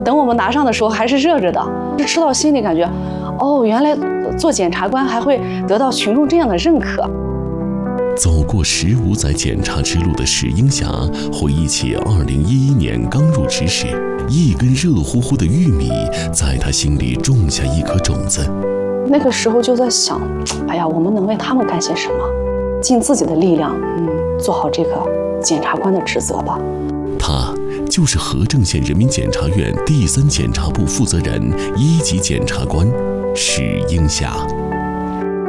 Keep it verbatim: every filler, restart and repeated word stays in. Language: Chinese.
等我们拿上的时候还是热着的，是吃到心里感觉，哦，原来做检察官还会得到群众这样的认可。 走过十五载检察之路的史英霞回忆起二零一一年刚入职时，一根热乎乎的玉米在她心里种下一颗种子。 那个时候就在想，哎呀，我们能为他们干些什么？尽自己的力量，嗯，做好这个检察官的职责吧。 她就是和政县人民检察院第三检察部负责人、一级检察官史英霞。